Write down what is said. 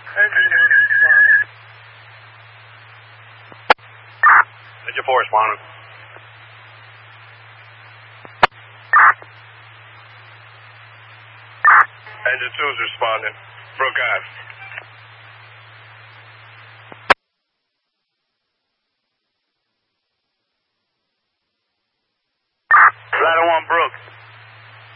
Engine 1 responding. Engine 4 responding. Engine 2 is responding. Brook Ave.